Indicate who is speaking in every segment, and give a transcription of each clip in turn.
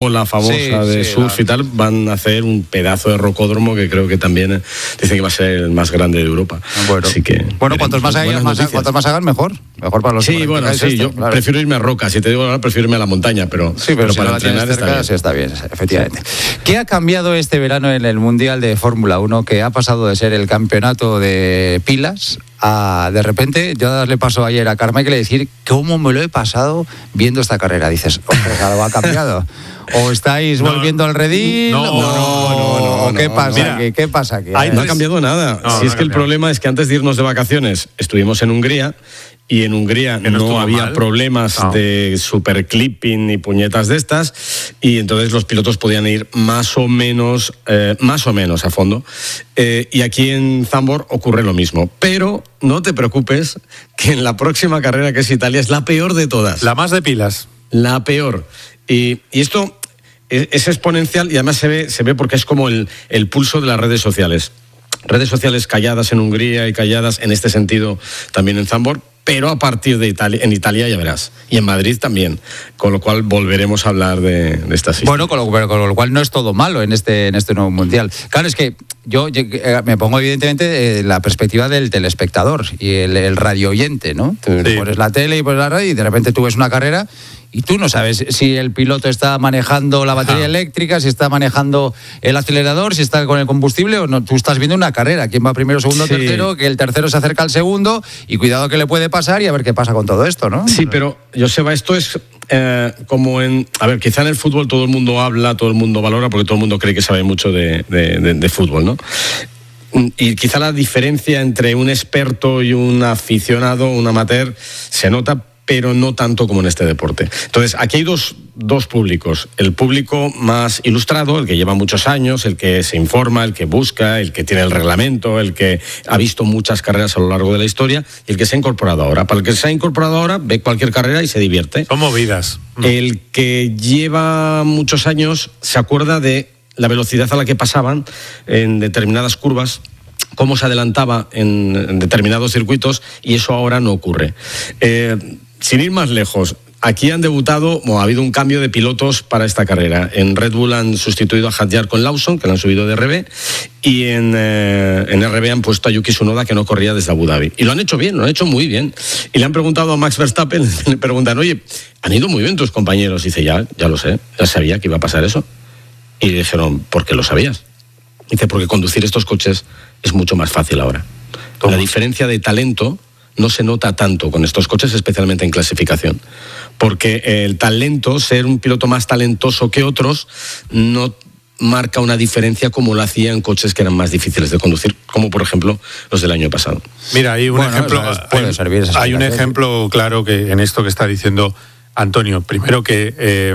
Speaker 1: la famosa de surf y tal, van a hacer un pedazo de rocódromo que creo que también dicen que va a ser el más grande de Europa.
Speaker 2: Bueno,
Speaker 1: así que
Speaker 2: cuantos más hagan, mejor para los
Speaker 1: yo prefiero irme a roca. Si te digo ahora, prefiero irme a la montaña, pero
Speaker 2: si
Speaker 1: para entrenar
Speaker 2: está bien, efectivamente. ¿Qué ha cambiado este verano en el Mundial de Fórmula 1, que ha pasado de ser el campeonato de pilas a, de repente, yo le paso ayer a Carmichael y decir cómo me lo he pasado viendo esta carrera? Dices, ostras, algo ha cambiado. ¿O estáis volviendo al redil? No. ¿Qué pasa aquí? ¿Qué pasa aquí?
Speaker 1: No ha cambiado nada. Si es que el problema es que antes de irnos de vacaciones estuvimos en Hungría, y en Hungría no había problemas de superclipping ni puñetas de estas, y entonces los pilotos podían ir más o menos a fondo. Y aquí en Zandvoort ocurre lo mismo. Pero no te preocupes, que en la próxima carrera, que es Italia, es la peor de todas.
Speaker 3: La más de pilas.
Speaker 1: La peor. Y esto es exponencial, y además se ve porque es como el pulso de las redes sociales. Redes sociales calladas en Hungría y calladas en este sentido también en Zandvoort, pero a partir de en Italia ya verás, y en Madrid también, con lo cual volveremos a hablar de estas historias.
Speaker 2: Bueno, con lo cual no es todo malo en este nuevo Mundial. Claro, es que yo me pongo evidentemente la perspectiva del telespectador y el radio oyente, ¿no? Tú pones la tele y pones la radio y de repente tú ves una carrera y tú no sabes si el piloto está manejando la batería eléctrica, si está manejando el acelerador, si está con el combustible o no. Tú estás viendo una carrera, quién va primero, segundo, tercero, que el tercero se acerca al segundo, y cuidado que le puede pasar, y a ver qué pasa con todo esto, ¿no?
Speaker 1: Sí, pero Joseba, esto es como en... A ver, quizá en el fútbol todo el mundo habla, todo el mundo valora, porque todo el mundo cree que sabe mucho de fútbol, ¿no? Y quizá la diferencia entre un experto y un aficionado, un amateur, se nota, pero no tanto como en este deporte. Entonces, aquí hay dos públicos. El público más ilustrado, el que lleva muchos años, el que se informa, el que busca, el que tiene el reglamento, el que ha visto muchas carreras a lo largo de la historia, y el que se ha incorporado ahora. Para el que se ha incorporado ahora, ve cualquier carrera y se divierte.
Speaker 3: Son movidas.
Speaker 1: El que lleva muchos años se acuerda de la velocidad a la que pasaban en determinadas curvas, cómo se adelantaba en determinados circuitos, y eso ahora no ocurre. Sin ir más lejos, aquí han debutado, ha habido un cambio de pilotos para esta carrera. En Red Bull han sustituido a Hadjar con Lawson, que lo han subido de RB, y en RB han puesto a Yuki Tsunoda, que no corría desde Abu Dhabi. Y lo han hecho bien, lo han hecho muy bien. Y le han preguntado a Max Verstappen, le preguntan, oye, han ido muy bien tus compañeros. Y dice, ya lo sé, ya sabía que iba a pasar eso. Y le dijeron, ¿por qué lo sabías? Dice, porque conducir estos coches es mucho más fácil ahora. La diferencia de talento no se nota tanto con estos coches, especialmente en clasificación, porque el talento, ser un piloto más talentoso que otros, no marca una diferencia como lo hacía en coches que eran más difíciles de conducir, como por ejemplo los del año pasado.
Speaker 3: Mira, hay un ejemplo, hay un ejemplo claro que en esto que está diciendo Antonio. Primero que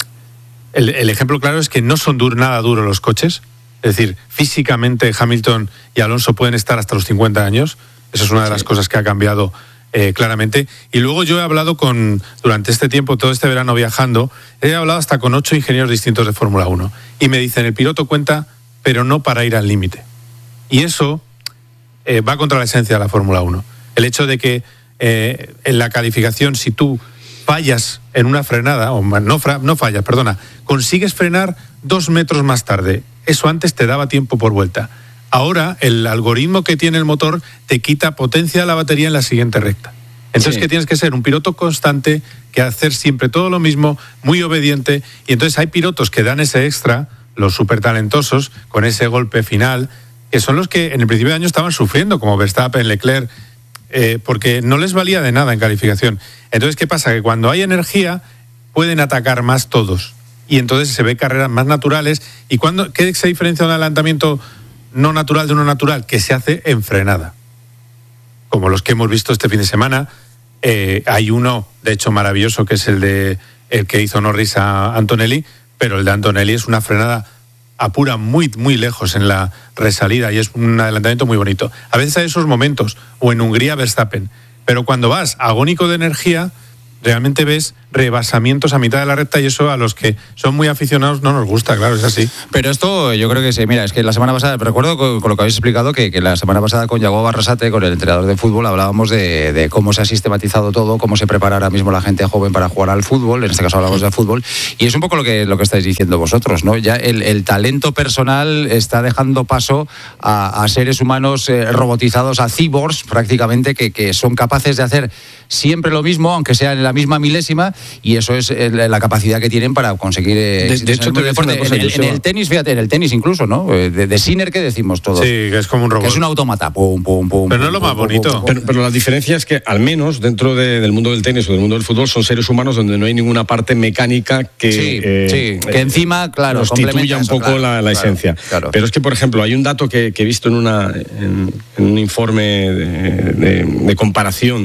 Speaker 3: el ejemplo claro es que no son nada duros los coches, es decir, físicamente Hamilton y Alonso pueden estar hasta los 50 años. Esa es una de las cosas que ha cambiado claramente. Y luego yo he hablado durante este tiempo, todo este verano viajando, he hablado hasta con 8 ingenieros distintos de Fórmula 1. Y me dicen, el piloto cuenta, pero no para ir al límite. Y eso va contra la esencia de la Fórmula 1. El hecho de que en la calificación, si tú fallas en una frenada, o no fallas, perdona, consigues frenar 2 metros más tarde. Eso antes te daba tiempo por vuelta. Ahora, el algoritmo que tiene el motor te quita potencia a la batería en la siguiente recta. Entonces, que tienes que ser un piloto constante, que hacer siempre todo lo mismo, muy obediente. Y entonces hay pilotos que dan ese extra, los súper talentosos, con ese golpe final, que son los que en el principio de año estaban sufriendo, como Verstappen, Leclerc, porque no les valía de nada en calificación. Entonces, ¿qué pasa? Que cuando hay energía, pueden atacar más todos. Y entonces se ve carreras más naturales. ¿Y qué se diferencia un adelantamiento no natural de uno natural? Que se hace en frenada, como los que hemos visto este fin de semana. Hay uno, de hecho, maravilloso, que es el que hizo Norris a Antonelli, pero el de Antonelli es una frenada apura muy, muy lejos en la resalida, y es un adelantamiento muy bonito. A veces hay esos momentos, o en Hungría Verstappen, pero cuando vas agónico de energía, realmente ves rebasamientos a mitad de la recta y eso a los que son muy aficionados no nos gusta, claro, es así.
Speaker 2: Pero esto yo creo que sí, mira, es que la semana pasada, recuerdo con lo que habéis explicado, que la semana pasada con Yago Barrasate, con el entrenador de fútbol, hablábamos de cómo se ha sistematizado todo, cómo se prepara ahora mismo la gente joven para jugar al fútbol, en este caso hablamos de fútbol, y es un poco lo que estáis diciendo vosotros, ¿no? Ya el talento personal está dejando paso a seres humanos robotizados, a cyborgs prácticamente, que son capaces de hacer siempre lo mismo, aunque sea en la misma milésima, y eso es la capacidad que tienen para conseguir
Speaker 1: de hecho,
Speaker 2: en el tenis, fíjate, en el tenis incluso, ¿no? De Sinner, ¿qué decimos todos?
Speaker 3: Sí, que es como un robot.
Speaker 2: Que es un autómata, pum, pum, pum.
Speaker 3: Pero no es lo más bonito.
Speaker 1: Pero la diferencia es que, al menos dentro del mundo del tenis o del mundo del fútbol, son seres humanos donde no hay ninguna parte mecánica que
Speaker 2: que encima, claro,
Speaker 1: constituya un poco la esencia.
Speaker 2: Claro.
Speaker 1: Pero es que, por ejemplo, hay un dato que he visto en un informe de comparación.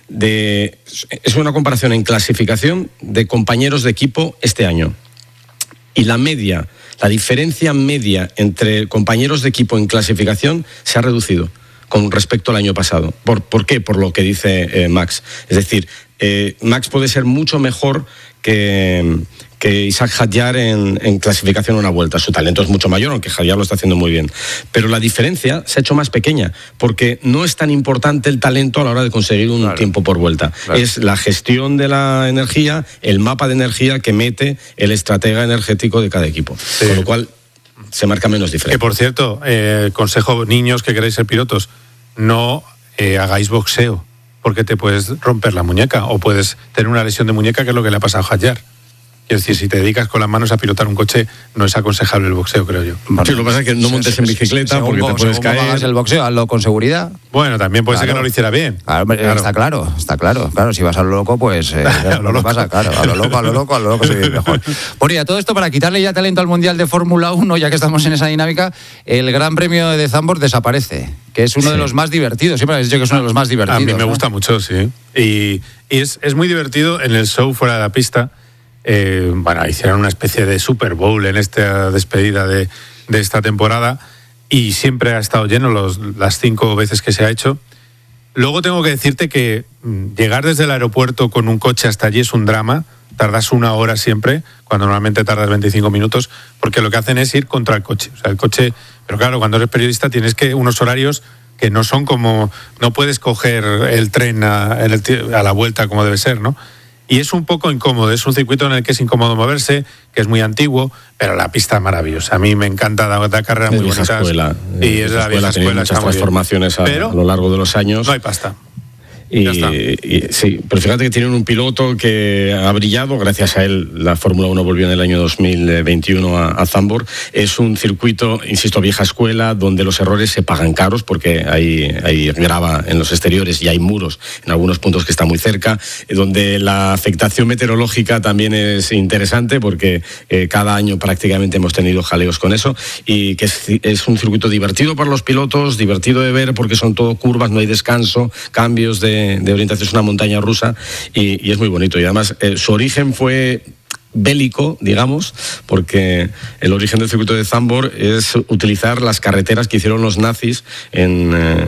Speaker 1: Es una comparación en clasificación de compañeros de equipo este año. Y la diferencia media entre compañeros de equipo en clasificación se ha reducido con respecto al año pasado. ¿Por qué? Por lo que dice Max. Es decir, Max puede ser mucho mejor que Isaac Hadjar en clasificación a una vuelta. Su talento es mucho mayor, aunque Hadjar lo está haciendo muy bien. Pero la diferencia se ha hecho más pequeña, porque no es tan importante el talento a la hora de conseguir un tiempo por vuelta. Claro. Es la gestión de la energía, el mapa de energía que mete el estratega energético de cada equipo. Sí. Con lo cual se marca menos diferencia.
Speaker 3: Que, por cierto, consejo, niños que queréis ser pilotos, no hagáis boxeo, porque te puedes romper la muñeca o puedes tener una lesión de muñeca, que es lo que le ha pasado a Hadjar. Es decir, si te dedicas con las manos a pilotar un coche, no es aconsejable el boxeo, creo yo.
Speaker 1: Sí, lo que pasa es que no montes en bicicleta porque te puedes caer.
Speaker 2: Hagas el boxeo, hazlo con seguridad.
Speaker 3: Bueno, también puede ser que no lo hiciera bien.
Speaker 2: Claro. Está claro. Claro, si vas a lo loco, pues a lo loco pasa, claro. A lo loco se vive mejor. Bueno, y a todo esto, para quitarle ya talento al Mundial de Fórmula 1, ya que estamos en esa dinámica, el Gran Premio de Zandvoort desaparece, que es uno de los más divertidos. Siempre habéis dicho que es uno de los más divertidos.
Speaker 3: A mí me gusta mucho, sí. Y es muy divertido en el show fuera de la pista. Hicieron una especie de Super Bowl en esta despedida de esta temporada y siempre ha estado lleno las 5 veces que se ha hecho. Luego tengo que decirte que llegar desde el aeropuerto con un coche hasta allí es un drama. Tardas 1 hora siempre, cuando normalmente tardas 25 minutos, porque lo que hacen es ir contra el coche. O sea, el coche, pero claro, cuando eres periodista tienes unos horarios que no son como, no puedes coger el tren a la vuelta como debe ser, ¿no? Y es un poco incómodo, es un circuito en el que es incómodo moverse, que es muy antiguo, pero la pista es maravillosa. A mí me encanta, da carreras muy bonitas.
Speaker 1: Y es de la vieja escuela, muchas transformaciones a lo largo de los años.
Speaker 3: No hay pasta.
Speaker 1: Sí, pero fíjate que tienen un piloto que ha brillado, gracias a él la Fórmula 1 volvió en el año 2021 a Zandvoort. Es un circuito, insisto, vieja escuela, donde los errores se pagan caros, porque hay grava en los exteriores y hay muros en algunos puntos que están muy cerca, donde la afectación meteorológica también es interesante, porque cada año prácticamente hemos tenido jaleos con eso, y que es un circuito divertido para los pilotos, divertido de ver, porque son todo curvas, no hay descanso, cambios de orientación, es una montaña rusa y es muy bonito. Y además su origen fue bélico, digamos, porque el origen del circuito de Zandvoort es utilizar las carreteras que hicieron los nazis en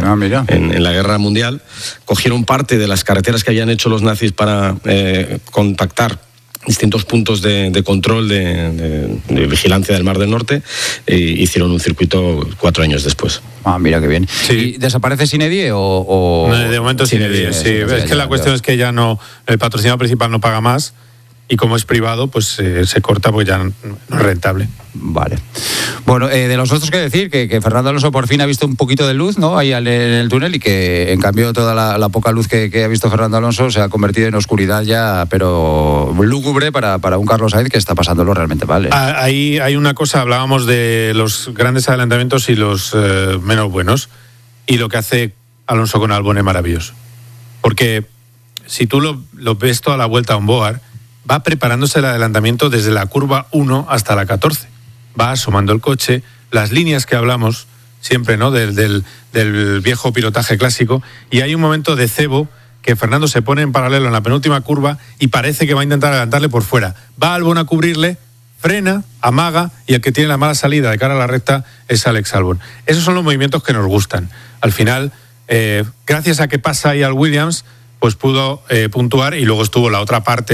Speaker 1: la Guerra Mundial. Cogieron parte de las carreteras que habían hecho los nazis para contactar distintos puntos de control de vigilancia del Mar del Norte, e hicieron un circuito 4 años después.
Speaker 2: Ah, mira qué bien. Sí. ¿Y desaparece Sinedie o...?
Speaker 3: No, de momento Sinedie, sí. Es que la cuestión es que ya no, el patrocinador principal no paga más, y como es privado, pues se corta porque ya no es rentable.
Speaker 2: Vale. Bueno, de los otros, que decir que Fernando Alonso por fin ha visto un poquito de luz, ¿no?, ahí en el túnel, y que en cambio toda la poca luz que ha visto Fernando Alonso se ha convertido en oscuridad ya, pero lúgubre para un Carlos Sainz que está pasándolo realmente mal.
Speaker 3: Ahí hay una cosa, hablábamos de los grandes adelantamientos y los menos buenos, y lo que hace Alonso con Albon es maravilloso. Porque si tú lo ves toda la vuelta a un Boar, va preparándose el adelantamiento desde la curva 1 hasta la 14. Va asomando el coche, las líneas que hablamos siempre, ¿no?, del viejo pilotaje clásico, y hay un momento de cebo que Fernando se pone en paralelo en la penúltima curva y parece que va a intentar adelantarle por fuera. Va Albon a cubrirle, frena, amaga, y el que tiene la mala salida de cara a la recta es Alex Albon. Esos son los movimientos que nos gustan. Al final, gracias a que pasa ahí al Williams, pues pudo puntuar, y luego estuvo la otra parte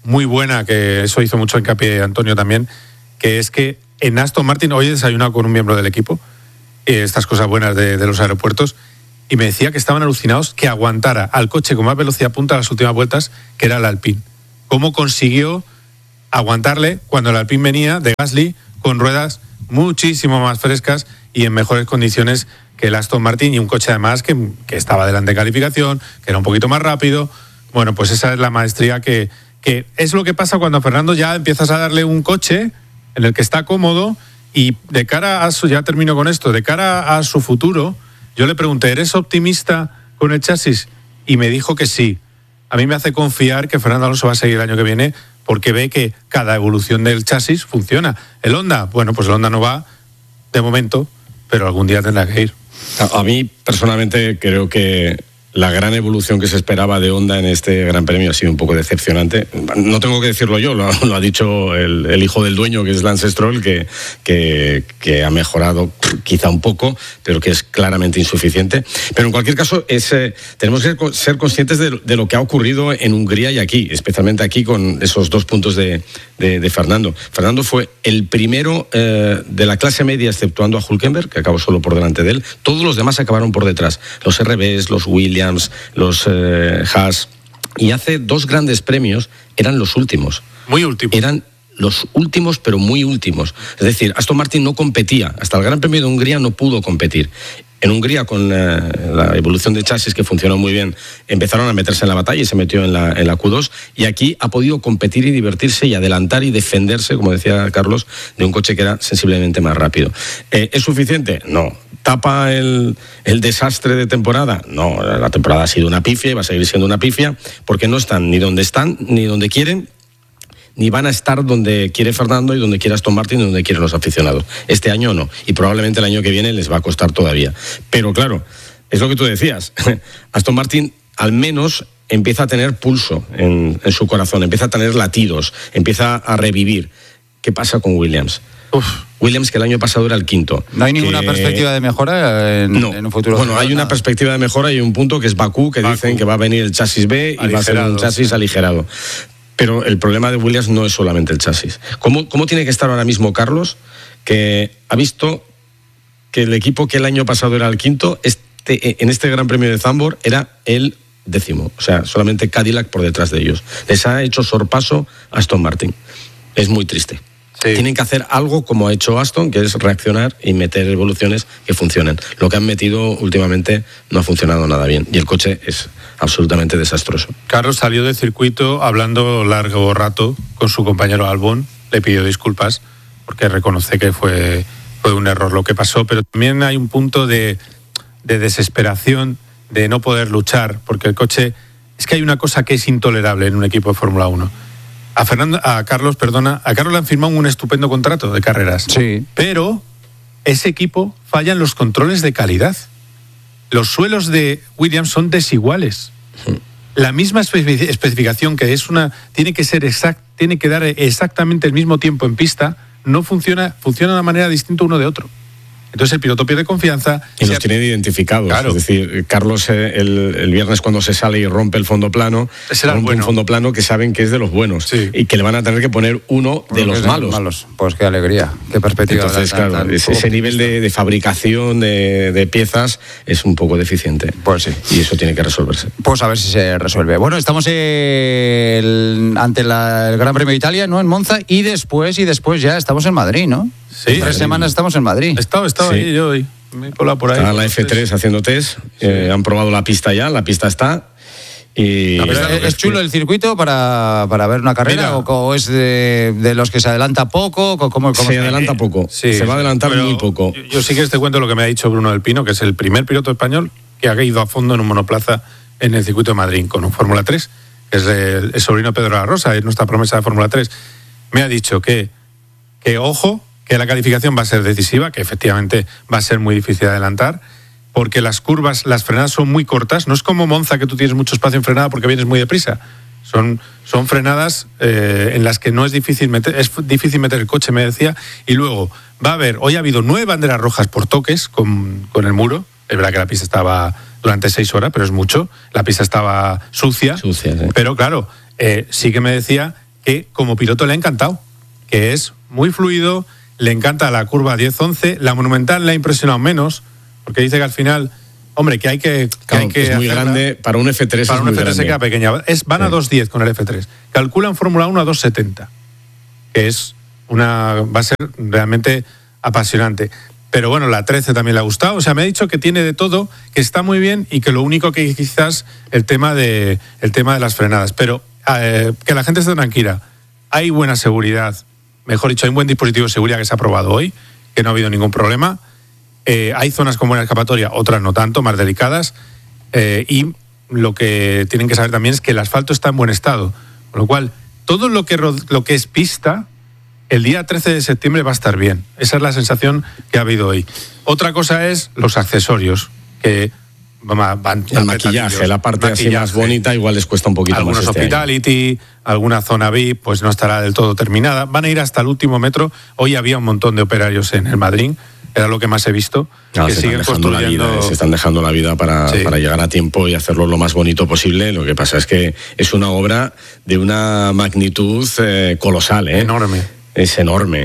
Speaker 3: muy buena, que eso hizo mucho hincapié Antonio también, que es que en Aston Martin, hoy he desayunado con un miembro del equipo, estas cosas buenas de los aeropuertos, y me decía que estaban alucinados que aguantara al coche con más velocidad punta a las últimas vueltas, que era el Alpine. ¿Cómo consiguió aguantarle cuando el Alpine venía de Gasly con ruedas muchísimo más frescas y en mejores condiciones que el Aston Martin, y un coche además que estaba delante de calificación, que era un poquito más rápido? Bueno, pues esa es la maestría que es lo que pasa cuando a Fernando ya empiezas a darle un coche en el que está cómodo, y de cara a su, ya termino con esto, de cara a su futuro, yo le pregunté, ¿eres optimista con el chasis? Y me dijo que sí. A mí me hace confiar que Fernando Alonso va a seguir el año que viene, porque ve que cada evolución del chasis funciona. El Honda, bueno, pues el Honda no va de momento, pero algún día tendrá que ir.
Speaker 1: A mí, personalmente, creo que la gran evolución que se esperaba de Honda en este Gran Premio ha sido un poco decepcionante. No tengo que decirlo yo, lo ha dicho el hijo del dueño, que es Lance Stroll, que ha mejorado quizá un poco, pero que es claramente insuficiente. Pero en cualquier caso, tenemos que ser conscientes de lo que ha ocurrido en Hungría y aquí, especialmente aquí con esos 2 puntos de Fernando. Fernando fue el primero de la clase media, exceptuando a Hülkenberg, que acabó solo por delante de él. Todos los demás acabaron por detrás. Los RBs, los Williams, los Haas, y hace 2 grandes premios eran los últimos.
Speaker 3: Muy últimos.
Speaker 1: Eran los últimos, pero muy últimos. Es decir, Aston Martin no competía. Hasta el Gran Premio de Hungría no pudo competir. En Hungría, con la evolución de chasis, que funcionó muy bien, empezaron a meterse en la batalla y se metió en la Q2. Y aquí ha podido competir y divertirse y adelantar y defenderse, como decía Carlos, de un coche que era sensiblemente más rápido. ¿Es suficiente? No. ¿Tapa el desastre de temporada? No, la temporada ha sido una pifia y va a seguir siendo una pifia, porque no están ni donde quieren, ni van a estar donde quiere Fernando y donde quiere Aston Martin y donde quieren los aficionados. Este año no, y probablemente el año que viene les va a costar todavía. Pero claro, es lo que tú decías, Aston Martin al menos empieza a tener pulso en su corazón, empieza a tener latidos, empieza a revivir. ¿Qué pasa con Williams? Williams, que el año pasado era el quinto.
Speaker 2: ¿No hay ninguna perspectiva de mejora en un futuro?
Speaker 1: Bueno, hay una perspectiva de mejora y un punto que es Bakú, que dicen que va a venir el chasis B y va a ser un chasis aligerado. Pero el problema de Williams no es solamente el chasis. ¿Cómo tiene que estar ahora mismo Carlos, que ha visto que el equipo que el año pasado era el quinto, en este Gran Premio de Zandvoort era el 10º? O sea, solamente Cadillac por detrás de ellos. Les ha hecho sorpaso a Aston Martin. Es muy triste. Sí. Tienen que hacer algo como ha hecho Aston, que es reaccionar y meter evoluciones que funcionen. Lo que han metido últimamente no ha funcionado nada bien y el coche es absolutamente desastroso.
Speaker 3: Carlos salió del circuito hablando largo rato con su compañero Albon, le pidió disculpas porque reconoce que fue un error lo que pasó, pero también hay un punto de desesperación, de no poder luchar, porque el coche, es que hay una cosa que es intolerable en un equipo de Fórmula 1. A Carlos le han firmado un estupendo contrato de carreras.
Speaker 2: Sí.
Speaker 3: Pero ese equipo falla en los controles de calidad. Los suelos de Williams son desiguales. La misma especificación, que tiene que dar exactamente el mismo tiempo en pista, no funciona de una manera distinta uno de otro. Entonces el piloto pierde confianza.
Speaker 1: Y los tienen identificados. Claro. Es decir, Carlos el viernes cuando se sale y rompe el fondo plano, rompe un fondo plano que saben que es de los buenos. Sí. Y que le van a tener que poner uno de los malos.
Speaker 2: Pues qué alegría, qué perspectiva.
Speaker 1: Entonces, claro, ese nivel de fabricación de piezas es un poco deficiente.
Speaker 2: Pues sí.
Speaker 1: Y eso tiene que resolverse.
Speaker 2: Pues a ver si se resuelve. Bueno, estamos ante el Gran Premio de Italia, ¿no? En Monza, y después ya estamos en Madrid, ¿no?
Speaker 3: Sí.
Speaker 2: 3 semanas estamos en Madrid.
Speaker 3: Estaba sí. Ahí, yo hoy. Me he colado por ahí.
Speaker 1: Está la F3 haciendo test. Sí. Han probado la pista ya, la pista está. Y
Speaker 2: ¿Es chulo el circuito para ver una carrera? ¿O es de los que se adelanta poco? ¿Cómo
Speaker 1: se adelanta poco. Sí, se va a adelantar muy poco.
Speaker 3: Yo sí que te cuento lo que me ha dicho Bruno del Pino, que es el primer piloto español que ha ido a fondo en un monoplaza en el circuito de Madrid con un Fórmula 3, que es el sobrino de Pedro La Rosa, es nuestra promesa de Fórmula 3. Me ha dicho que ojo, que la calificación va a ser decisiva, que efectivamente va a ser muy difícil de adelantar, porque las curvas, las frenadas son muy cortas. No es como Monza, que tú tienes mucho espacio en frenada porque vienes muy deprisa. Son frenadas en las que no es difícil meter el coche, me decía. Y luego hoy ha habido 9 banderas rojas por toques con el muro. Es verdad que la pista estaba durante 6 horas, pero es mucho. La pista estaba sucia.
Speaker 1: Sí.
Speaker 3: Pero claro, sí que me decía que como piloto le ha encantado, que es muy fluido, le encanta la curva 10-11, la Monumental le ha impresionado menos, porque dice que al final, hombre, que hay que
Speaker 1: es muy grande, para un F3
Speaker 3: para
Speaker 1: es
Speaker 3: un
Speaker 1: muy
Speaker 3: F3
Speaker 1: grande.
Speaker 3: se queda pequeña. Van a 2.10 con el F3. Calculan Fórmula 1 a 2.70, que va a ser realmente apasionante. Pero bueno, la 13 también le ha gustado. O sea, me ha dicho que tiene de todo, que está muy bien y que lo único que quizás el tema de las frenadas. Pero que la gente esté tranquila. Hay buena seguridad. Mejor dicho, hay un buen dispositivo de seguridad que se ha probado hoy, que no ha habido ningún problema. Hay zonas con buena escapatoria, otras no tanto, más delicadas. Y lo que tienen que saber también es que el asfalto está en buen estado. Con lo cual, todo lo que es pista, el día 13 de septiembre va a estar bien. Esa es la sensación que ha habido hoy. Otra cosa es los accesorios, que van
Speaker 1: el maquillaje, la parte así más bonita, igual les cuesta un poquito
Speaker 3: algunos
Speaker 1: más.
Speaker 3: Algunos hospitality, alguna zona VIP, pues no estará del todo terminada. Van a ir hasta el último metro. Hoy había un montón de operarios en el Madrid, era lo que más he visto. Que siguen construyendo.
Speaker 1: Se están dejando la vida para llegar a tiempo y hacerlo lo más bonito posible. Lo que pasa es que es una obra de una magnitud colosal,
Speaker 3: enorme.
Speaker 1: Es enorme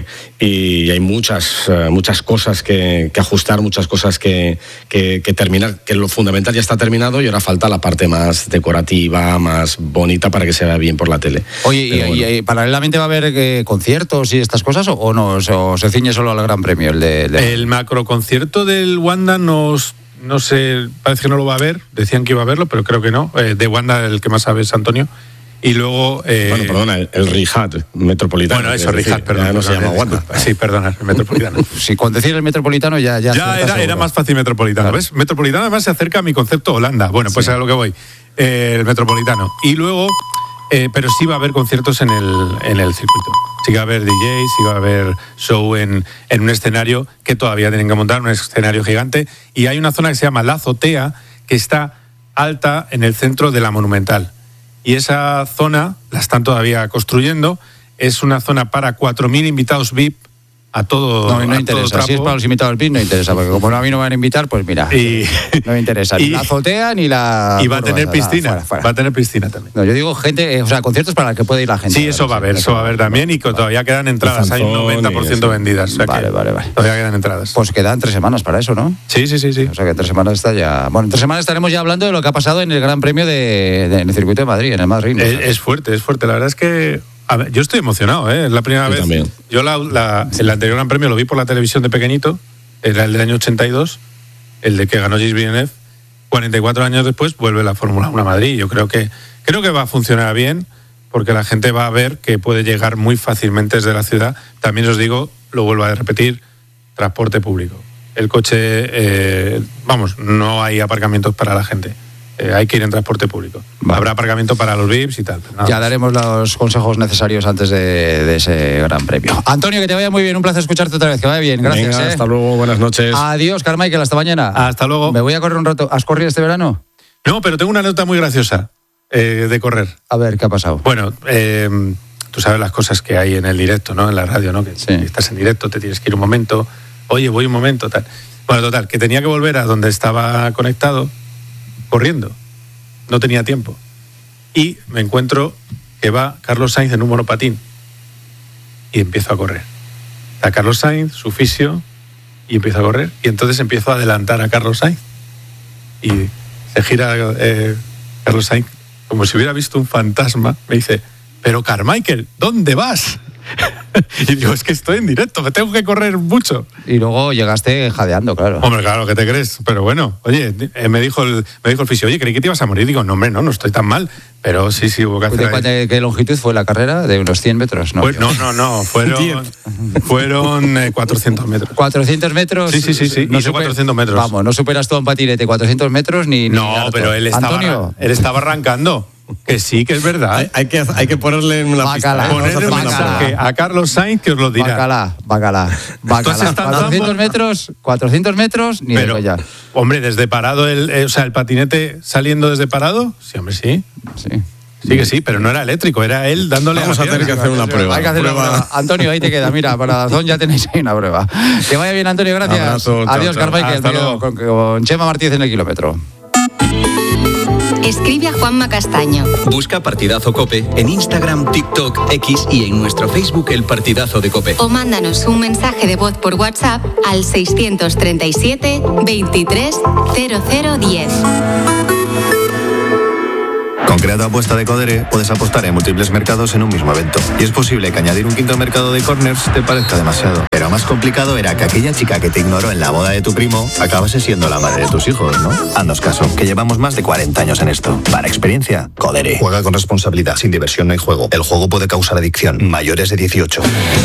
Speaker 1: y hay muchas cosas que ajustar, muchas cosas que terminar, que lo fundamental ya está terminado y ahora falta la parte más decorativa, más bonita para que se vea bien por la tele.
Speaker 2: Oye, y paralelamente va a haber conciertos y estas cosas o no, o se ciñe solo al Gran Premio?
Speaker 3: El macroconcierto del Wanda no sé, parece que no lo va a haber, decían que iba a verlo, pero creo que no. De Wanda el que más sabe es Antonio. Y luego...
Speaker 1: bueno, perdona, el Rihat Metropolitano.
Speaker 3: Bueno, eso, Rihat, perdón.
Speaker 1: No se llama Wanda.
Speaker 3: Sí, perdona, el Metropolitano.
Speaker 2: Sí, con decir el Metropolitano ya
Speaker 3: era más fácil Metropolitano, claro. ¿Ves? Metropolitano además se acerca a mi concepto Holanda. Bueno, pues a lo que voy. El Metropolitano. Y luego... pero sí va a haber conciertos en el circuito. Sí que va a haber DJs, sí va a haber show en un escenario que todavía tienen que montar, un escenario gigante. Y hay una zona que se llama La Azotea, que está alta en el centro de la Monumental. Y esa zona la están todavía construyendo. Es una zona para 4.000 invitados VIP a todo.
Speaker 2: No interesa.
Speaker 3: Todo
Speaker 2: si es para los invitados VIP no interesa, porque como a mí no me van a invitar, pues mira, no me interesa ni la azotea ni la.
Speaker 3: Y va a tener piscina. Fuera. Va a tener piscina también.
Speaker 2: No, yo digo gente, o sea, conciertos para el que puede ir la gente.
Speaker 3: Sí, eso va a haber también y todavía quedan entradas. Hay un 90% vendidas. O sea
Speaker 2: vale.
Speaker 3: Todavía quedan entradas.
Speaker 2: Pues quedan 3 semanas para eso, ¿no?
Speaker 3: Sí. O
Speaker 2: sea que 3 semanas está ya. Bueno, en 3 semanas estaremos ya hablando de lo que ha pasado en el Gran Premio en el circuito de Madrid, en el Madrid.
Speaker 3: Es fuerte. La verdad es que. A ver, yo estoy emocionado, es la primera vez.
Speaker 1: También.
Speaker 3: Yo el anterior Gran Premio lo vi por la televisión de pequeñito, era el del año 82, el de que ganó Gilles Villeneuve. 44 años después vuelve la Fórmula 1 a Madrid. Yo creo que va a funcionar bien, porque la gente va a ver que puede llegar muy fácilmente desde la ciudad. También os digo, lo vuelvo a repetir, transporte público. El coche, no hay aparcamientos para la gente. Hay que ir en transporte público. Vale. Habrá aparcamiento para los VIPs y tal.
Speaker 2: Ya daremos los consejos necesarios antes de ese Gran Premio. Antonio, que te vaya muy bien. Un placer escucharte otra vez. Que vaya bien. Gracias.
Speaker 1: Venga, hasta luego. Buenas noches.
Speaker 2: Adiós, Carmichael. Hasta mañana.
Speaker 3: Hasta luego.
Speaker 2: Me voy a correr un rato. ¿Has corrido este verano?
Speaker 3: No, pero tengo una nota muy graciosa de correr.
Speaker 2: A ver, ¿qué ha pasado?
Speaker 3: Bueno, tú sabes las cosas que hay en el directo, ¿no? En la radio, ¿no? Que estás en directo, te tienes que ir un momento. Oye, voy un momento, tal. Bueno, total, que tenía que volver a donde estaba conectado corriendo. No tenía tiempo. Y me encuentro que va Carlos Sainz en un monopatín. Y empiezo a correr. A Carlos Sainz, su fisio, y empiezo a correr. Y entonces empiezo a adelantar a Carlos Sainz. Y se gira Carlos Sainz como si hubiera visto un fantasma. Me dice, pero Carmichael, ¿dónde vas? Y digo, es que estoy en directo, me tengo que correr mucho.
Speaker 2: Y luego llegaste jadeando, claro.
Speaker 3: Hombre, claro, ¿qué te crees? Pero bueno, oye, me dijo el fisio, oye, creí que te ibas a morir. Digo, no, hombre, no estoy tan mal. Pero sí, hubo que hacer.
Speaker 2: ¿De qué longitud fue la carrera? ¿De unos 100 metros?
Speaker 3: No, pues, no, fueron 400 metros.
Speaker 2: ¿400 metros?
Speaker 3: Sí. Hizo 400 metros.
Speaker 2: Vamos, no superas tú a un patinete 400 metros ni.
Speaker 3: No, pero él estaba arrancando. Que sí, que es verdad.
Speaker 1: Hay que ponerle en una pista.
Speaker 3: Ponerle un mensaje a Carlos Sainz que os lo dirá.
Speaker 2: Bacala. 400 metros, ni
Speaker 3: pero,
Speaker 2: ya.
Speaker 3: Hombre, desde parado, el patinete saliendo desde parado, sí, hombre, sí. Sí que sí, pero no era eléctrico, era él dándole.
Speaker 1: Vamos a tener que hacer una prueba.
Speaker 2: Hay que hacer una prueba. Antonio, ahí te queda, mira, para Dazón ya tenéis ahí una prueba. Que vaya bien, Antonio, gracias.
Speaker 1: Abrazo,
Speaker 2: adiós,
Speaker 1: chao.
Speaker 2: Carmichael, con Chema Martínez en el kilómetro.
Speaker 4: Escribe a Juanma Castaño.
Speaker 5: Busca Partidazo COPE en Instagram, TikTok, X y en nuestro Facebook El Partidazo de COPE.
Speaker 4: O mándanos un mensaje de voz por WhatsApp al 637 23 0010.
Speaker 6: Con Creato Apuesta de Codere puedes apostar en múltiples mercados en un mismo evento. Y es posible que añadir un quinto mercado de corners te parezca demasiado. Pero más complicado era que aquella chica que te ignoró en la boda de tu primo acabase siendo la madre de tus hijos, ¿no? Haznos caso, que llevamos más de 40 años en esto. Para experiencia, Codere. Juega con responsabilidad. Sin diversión no hay juego. El juego puede causar adicción. Mayores de 18.